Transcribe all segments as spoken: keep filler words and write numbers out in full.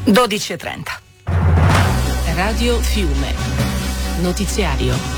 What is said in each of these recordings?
dodici e trenta. Radio Fiume. Notiziario.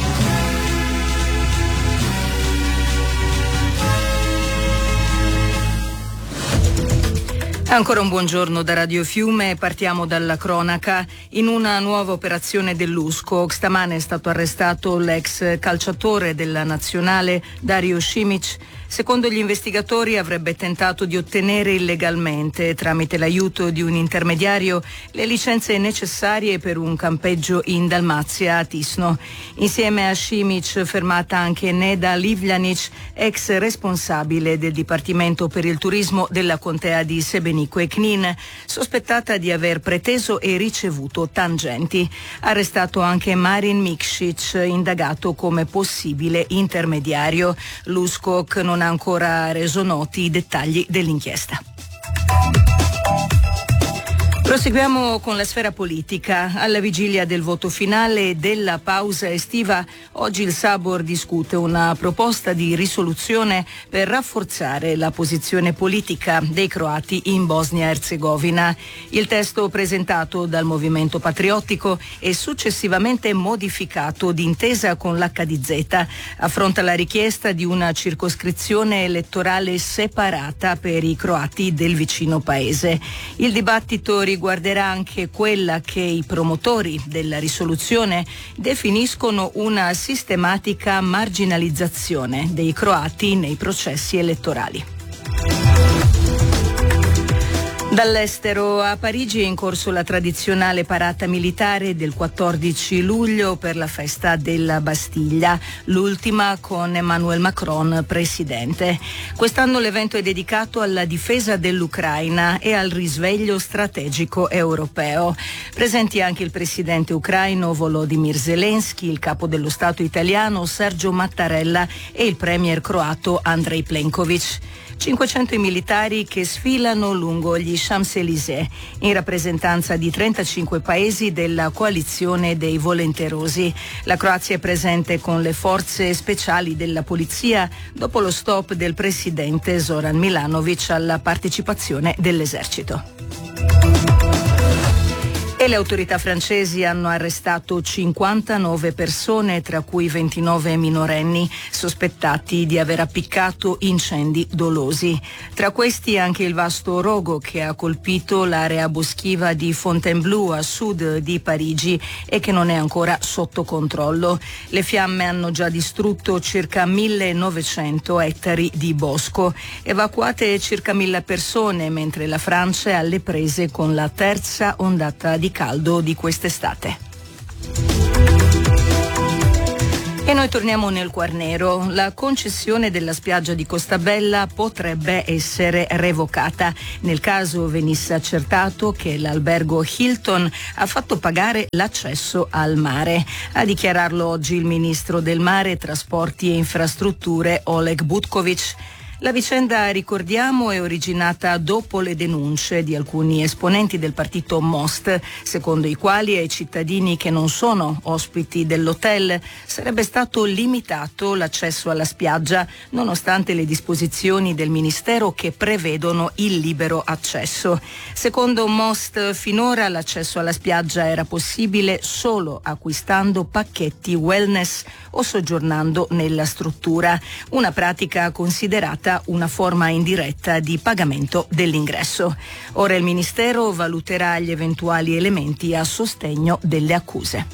Ancora un buongiorno da Radio Fiume, partiamo dalla cronaca. In una nuova operazione dell'Uskok stamane è stato arrestato l'ex calciatore della nazionale Dario Simic. Secondo gli investigatori avrebbe tentato di ottenere illegalmente, tramite l'aiuto di un intermediario, le licenze necessarie per un campeggio in Dalmazia a Tisno. Insieme a Simic fermata anche Neda Livljanic, ex responsabile del Dipartimento per il Turismo della Contea di Sebenico e Knin, sospettata di aver preteso e ricevuto tangenti. Arrestato anche Marin Mikšić, indagato come possibile intermediario. L'Uskok non ha ancora reso noti i dettagli dell'inchiesta. Proseguiamo con la sfera politica. Alla vigilia del voto finale e della pausa estiva, oggi il Sabor discute una proposta di risoluzione per rafforzare la posizione politica dei croati in Bosnia-Erzegovina. Il testo presentato dal Movimento Patriottico e successivamente modificato d'intesa con l'H D Z affronta la richiesta di una circoscrizione elettorale separata per i croati del vicino paese. Il dibattito riguarda Riguarderà anche quella che i promotori della risoluzione definiscono una sistematica marginalizzazione dei croati nei processi elettorali. Dall'estero, a Parigi è in corso la tradizionale parata militare del quattordici luglio per la festa della Bastiglia, l'ultima con Emmanuel Macron presidente. Quest'anno l'evento è dedicato alla difesa dell'Ucraina e al risveglio strategico europeo. Presenti anche il presidente ucraino Volodymyr Zelensky, il capo dello Stato italiano Sergio Mattarella e il premier croato Andrej Plenković. cinquecento i militari che sfilano lungo gli Champs-Élysées in rappresentanza di trentacinque paesi della coalizione dei volenterosi. La Croazia è presente con le forze speciali della polizia dopo lo stop del presidente Zoran Milanovic alla partecipazione dell'esercito. E le autorità francesi hanno arrestato cinquantanove persone, tra cui ventinove minorenni, sospettati di aver appiccato incendi dolosi. Tra questi anche il vasto rogo che ha colpito l'area boschiva di Fontainebleau a sud di Parigi e che non è ancora sotto controllo. Le fiamme hanno già distrutto circa millenovecento ettari di bosco. Evacuate circa mille persone, mentre la Francia è alle prese con la terza ondata di caldo di quest'estate. E noi torniamo nel Quarnero. La concessione della spiaggia di Costabella potrebbe essere revocata nel caso venisse accertato che l'albergo Hilton ha fatto pagare l'accesso al mare. A dichiararlo oggi il ministro del Mare, Trasporti e Infrastrutture Oleg Butković. La vicenda, ricordiamo, è originata dopo le denunce di alcuni esponenti del partito Most, secondo i quali ai cittadini che non sono ospiti dell'hotel sarebbe stato limitato l'accesso alla spiaggia, nonostante le disposizioni del Ministero che prevedono il libero accesso. Secondo Most, finora l'accesso alla spiaggia era possibile solo acquistando pacchetti wellness o soggiornando nella struttura, una pratica considerata una forma indiretta di pagamento dell'ingresso. Ora il Ministero valuterà gli eventuali elementi a sostegno delle accuse.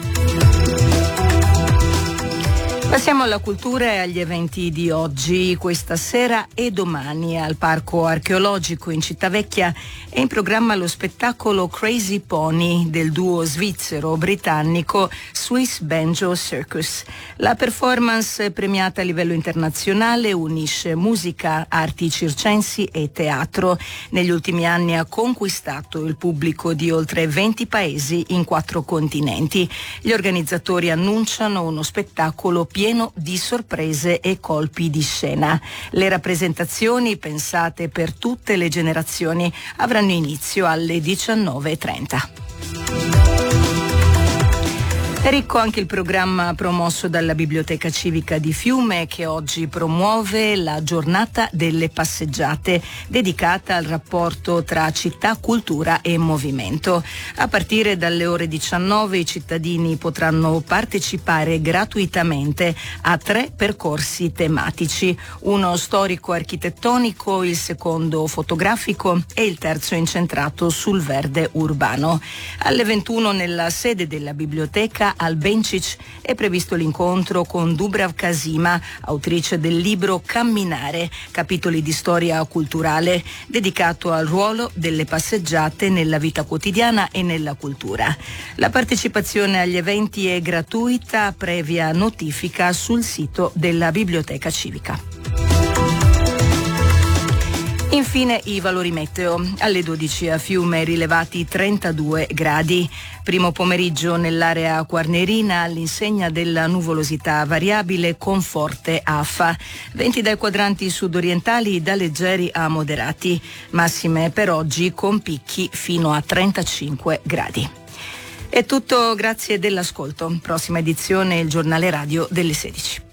Passiamo alla cultura e agli eventi di oggi. Questa sera e domani al Parco Archeologico in Cittavecchia è in programma lo spettacolo Crazy Pony del duo svizzero-britannico Swiss Banjo Circus. La performance, premiata a livello internazionale, unisce musica, arti circensi e teatro. Negli ultimi anni ha conquistato il pubblico di oltre venti paesi in quattro continenti. Gli organizzatori annunciano uno spettacolo pieno di sorprese e colpi di scena. Le rappresentazioni, pensate per tutte le generazioni, avranno inizio alle diciannove e trenta. È ricco anche il programma promosso dalla Biblioteca Civica di Fiume, che oggi promuove la giornata delle passeggiate, dedicata al rapporto tra città, cultura e movimento. A partire dalle ore diciannove i cittadini potranno partecipare gratuitamente a tre percorsi tematici, uno storico-architettonico, il secondo fotografico e il terzo incentrato sul verde urbano. Alle ventuno nella sede della biblioteca al Bencic è previsto l'incontro con Dubravka Sima, autrice del libro Camminare, capitoli di storia culturale, dedicato al ruolo delle passeggiate nella vita quotidiana e nella cultura. La partecipazione agli eventi è gratuita, previa notifica sul sito della Biblioteca Civica. Infine i valori meteo. Alle dodici a Fiume rilevati trentadue gradi. Primo pomeriggio nell'area quarnerina all'insegna della nuvolosità variabile con forte afa. Venti dai quadranti sudorientali da leggeri a moderati. Massime per oggi con picchi fino a trentacinque gradi. È tutto, grazie dell'ascolto. Prossima edizione il giornale radio delle sedici.